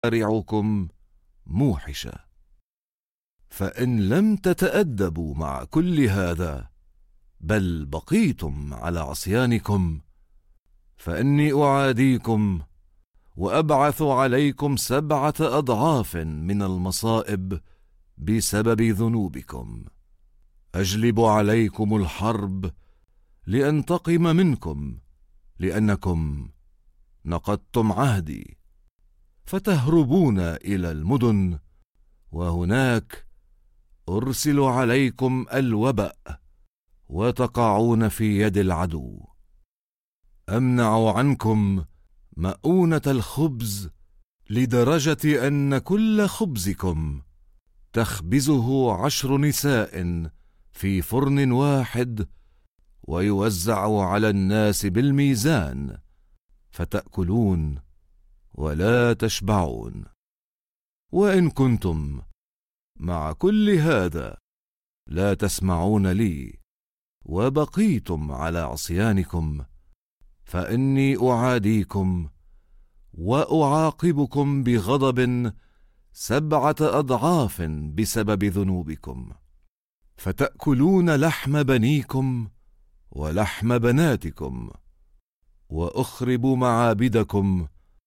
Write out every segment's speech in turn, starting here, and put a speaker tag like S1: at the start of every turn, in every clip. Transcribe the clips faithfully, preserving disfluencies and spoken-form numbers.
S1: شوارعكم موحشة. فإن لم تتأدبوا مع كل هذا بل بقيتم على عصيانكم فإني أعاديكم وأبعث عليكم سبعة أضعاف من المصائب بسبب ذنوبكم. أجلب عليكم الحرب لأنتقم منكم لأنكم نقضتم عهدي، فتهربون إلى المدن، وهناك أرسل عليكم الوبأ وتقعون في يد العدو. أمنع عنكم مؤونة الخبز لدرجة أن كل خبزكم تخبزه عشر نساء في فرن واحد ويوزع على الناس بالميزان، فتأكلون ولا تشبعون. وإن كنتم مع كل هذا لا تسمعون لي وبقيتم على عصيانكم فإني أعاديكم وأعاقبكم بغضب سبعة أضعاف بسبب ذنوبكم، فتأكلون لحم بنيكم ولحم بناتكم، وأخرب معابدكم،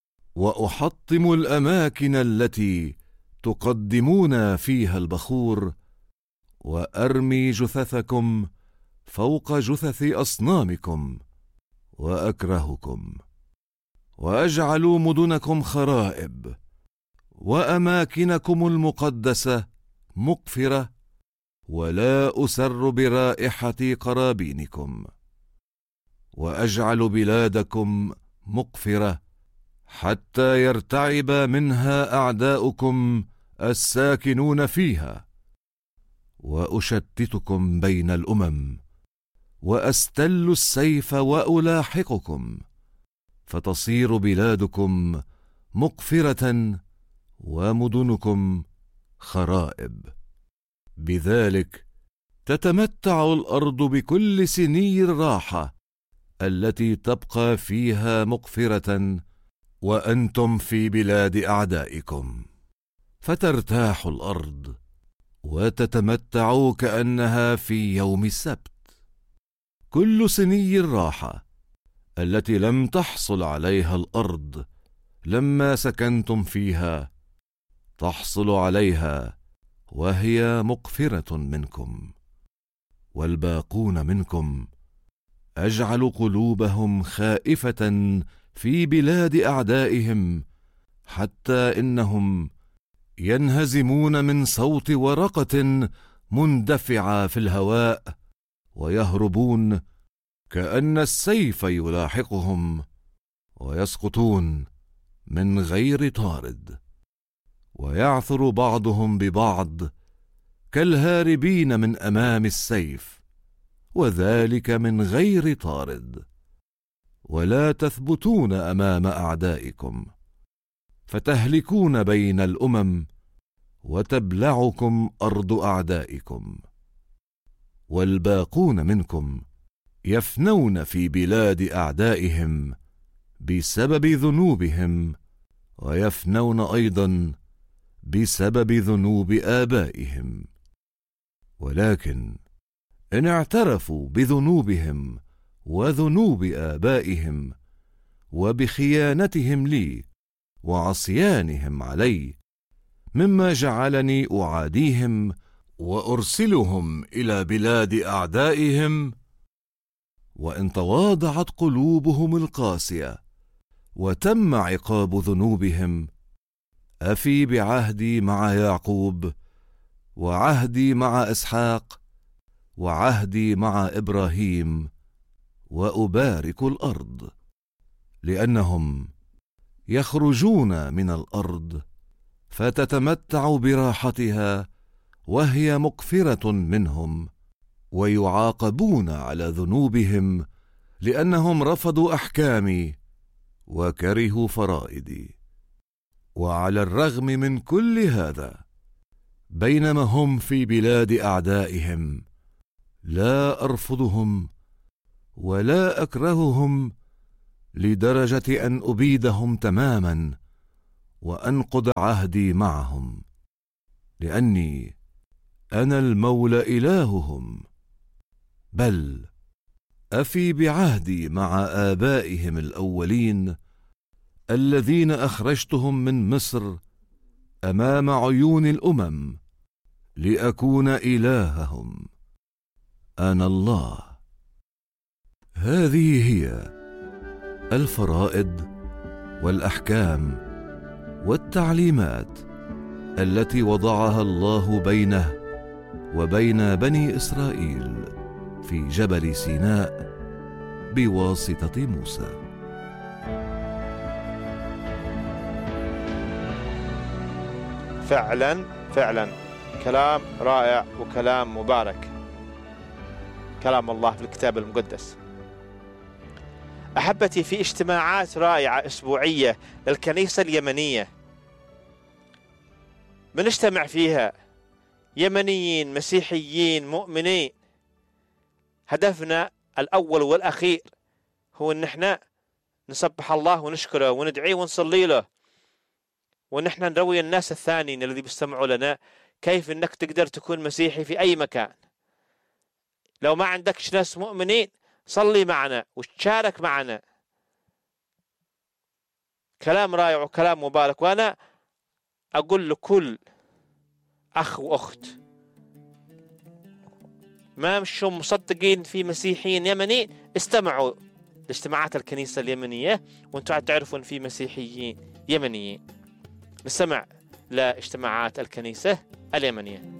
S1: وأحطم الأماكن التي تقدمون فيها البخور، وأرمي جثثكم فوق جثث أصنامكم، وأكرهكم، وأجعل مدنكم خرائب، وأماكنكم المقدسة مقفرة، ولا أسر برائحة قرابينكم، وأجعل بلادكم مقفرة حتى يرتعب منها أعداؤكم الساكنون فيها، وأشتتكم بين الأمم، وأستل السيف وألاحقكم، فتصير بلادكم مقفرة ومدنكم خرائب. بذلك تتمتع الأرض بكل سني الراحة التي تبقى فيها مقفرة وأنتم في بلاد أعدائكم، فترتاح الأرض وتتمتع كأنها في يوم السبت. كل سني الراحة التي لم تحصل عليها الأرض لما سكنتم فيها تحصل عليها وهي مقفرة منكم. والباقون منكم أجعل قلوبهم خائفة في بلاد أعدائهم، حتى إنهم ينهزمون من صوت ورقة مندفعة في الهواء، ويهربون كأن السيف يلاحقهم، ويسقطون من غير طارد، ويعثر بعضهم ببعض كالهاربين من أمام السيف، وذلك من غير طارد. ولا تثبتون أمام أعدائكم، فتهلكون بين الأمم، وتبلعكم أرض أعدائكم. والباقون منكم يفنون في بلاد أعدائهم بسبب ذنوبهم، ويفنون أيضا بسبب ذنوب آبائهم. ولكن إن اعترفوا بذنوبهم وذنوب آبائهم وبخيانتهم لي وعصيانهم علي، مما جعلني أعاديهم وأرسلهم إلى بلاد أعدائهم، وإن تواضعت قلوبهم القاسية وتم عقاب ذنوبهم، أفي بعهدي مع يعقوب وعهدي مع إسحاق وعهدي مع إبراهيم، وأبارك الأرض، لأنهم يخرجون من الأرض فتتمتع براحتها وهي مقفرة منهم، ويعاقبون على ذنوبهم لأنهم رفضوا أحكامي وكرهوا فرائدي. وعلى الرغم من كل هذا، بينما هم في بلاد أعدائهم، لا أرفضهم ولا أكرههم لدرجة أن أبيدهم تماما وأنقض عهدي معهم، لأني أنا المولى إلههم. بل أفي بعهدي مع آبائهم الأولين الذين أخرجتهم من مصر أمام عيون الأمم لأكون إلههم. أنا الله. هذه هي الفرائض والأحكام والتعليمات التي وضعها الله بينه وبين بني إسرائيل في جبل سيناء بواسطة موسى.
S2: فعلا فعلا كلام رائع وكلام مبارك، كلام الله في الكتاب المقدس. أحبتي، في اجتماعات رائعة أسبوعية للكنيسة اليمنية بنجتمع فيها يمنيين مسيحيين مؤمنين. هدفنا الأول والأخير هو أن احنا نسبح الله ونشكره وندعيه ونصلي له، وأن احنا نروي الناس الثانيين الذي بيستمعوا لنا كيف أنك تقدر تكون مسيحي في أي مكان. لو ما عندكش ناس مؤمنين صلي معنا وتشارك معنا. كلام رائع وكلام مبارك. وأنا أقول لكل أخ وأخت ما مشوا مصدقين في مسيحيين يمنيين، استمعوا لاجتماعات الكنيسة اليمنية وانتم تعرفون في مسيحيين يمنيين. نستمع لاجتماعات الكنيسة اليمنية.